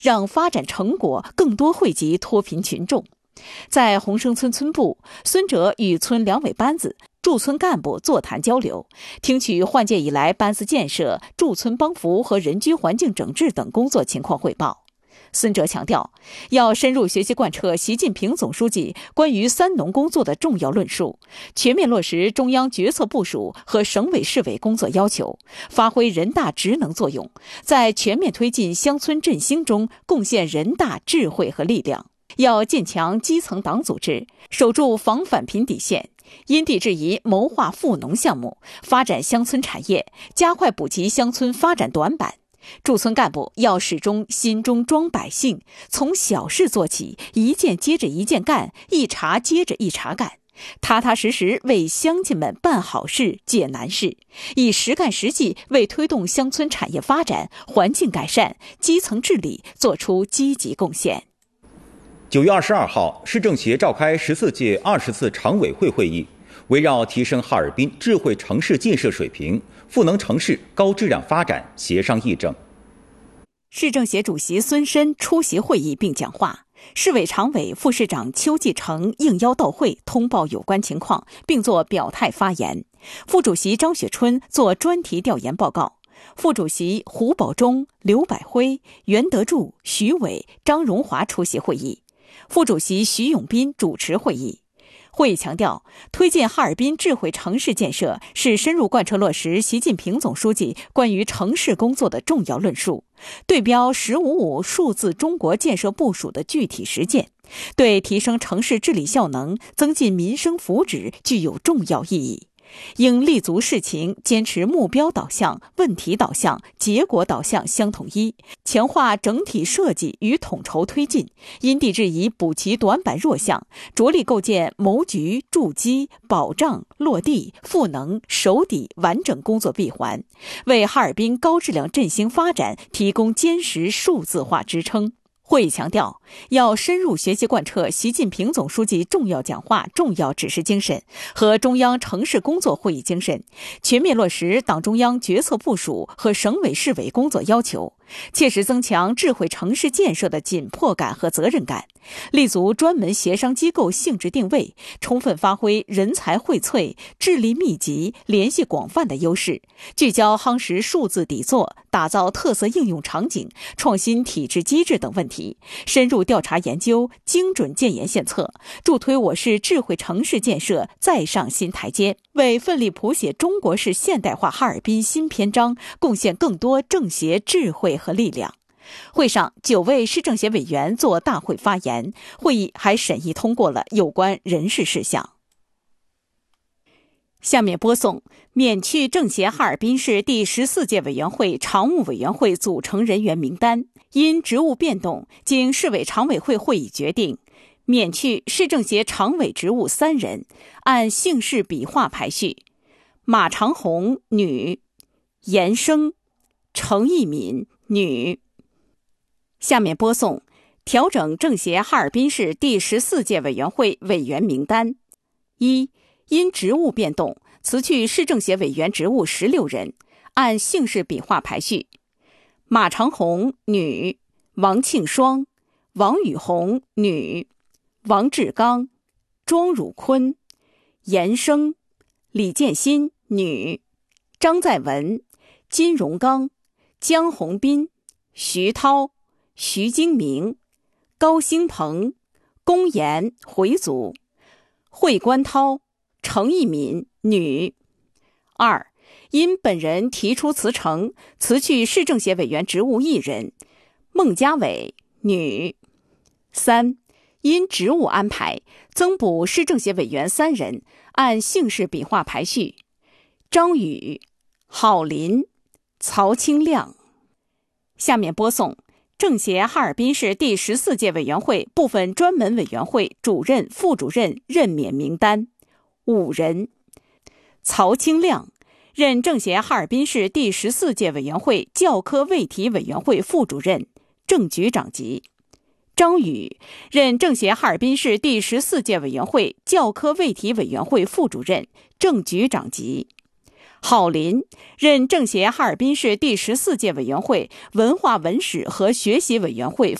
让发展成果更多惠及脱贫群众。在洪生村村部，孙哲与村两委班子、驻村干部座谈交流，听取换届以来班子建设、驻村帮扶和人居环境整治等工作情况汇报。孙哲强调，要深入学习贯彻习近平总书记关于三农工作的重要论述，全面落实中央决策部署和省委市委工作要求，发挥人大职能作用，在全面推进乡村振兴中贡献人大智慧和力量。要建强基层党组织，守住防反贫底线，因地制宜谋划富农项目，发展乡村产业，加快补齐乡村发展短板。驻村干部要始终心中装百姓，从小事做起，一件接着一件干，一茬接着一茬干，踏踏实实为乡亲们办好事、解难事，以实干实际为推动乡村产业发展、环境改善、基层治理做出积极贡献。 9月22号，市政协召开14届20次常委会会议，围绕提升哈尔滨智慧城市建设水平、赋能城市高质量发展协商议政。 市政协主席孙申出席会议并讲话，市委常委、副市长邱继成应邀到会通报有关情况，并作表态发言。副主席张雪春作专题调研报告。副主席胡保忠、刘百辉、袁德柱、徐伟、张荣华出席会议。副主席徐永斌主持会议。会议强调，推进哈尔滨智慧城市建设是深入贯彻落实习近平总书记关于城市工作的重要论述，对标“十五五”数字中国建设部署的具体实践，对提升城市治理效能、增进民生福祉具有重要意义。应立足事情，坚持目标导向、问题导向、结果导向相统一，强化整体设计与统筹推进，因地制宜补齐短板弱项，着力构建谋局、筑基、保障、落地、赋能、守底完整工作闭环，为哈尔滨高质量振兴发展提供坚实数字化支撑。会议强调，要深入学习贯彻习近平总书记重要讲话、重要指示精神和中央城市工作会议精神，全面落实党中央决策部署和省委市委工作要求，切实增强智慧城市建设的紧迫感和责任感，立足专门协商机构性质定位，充分发挥人才荟萃、智力密集、联系广泛的优势，聚焦夯实数字底座，打造特色应用场景、创新体制机制等问题，深入调查研究，精准建言献策，助推我市智慧城市建设再上新台阶，为奋力谱写中国式现代化哈尔滨新篇章贡献更多政协智慧和力量。会上，9位市政协委员作大会发言，会议还审议通过了有关人事事项。下面播送免去政协哈尔滨市第14届委员会常务委员会组成人员名单，因职务变动，经市委常委会会议决定，免去市政协常委职务3人，按姓氏笔画排序：马长红女，严生、程一敏女。下面播送调整政协哈尔滨市第14届委员会委员名单。1、因职务变动，辞去市政协委员职务16人，按姓氏笔画排序：马长红女，王庆双、王雨红女，王志刚、庄汝坤、严生、李建新女，张在文、金荣刚、江宏斌、徐涛、徐金明、高兴鹏、龚岩回族，惠关涛、程一敏女。2、因本人提出辞呈，辞去市政协委员职务1人，孟家伟女。3、因职务安排，增补市政协委员3人，按姓氏笔画排序：张宇、郝林、曹清亮。下面播送政协哈尔滨市第14届委员会部分专门委员会主任、副主任任免名单5人。曹清亮任政协哈尔滨市第14届委员会教科卫体委员会副主任，正局长级。张宇任政协哈尔滨市第14届委员会教科卫体委员会副主任，正局长级。 郝林任政协哈尔滨市第14届委员会文化文史和学习委员会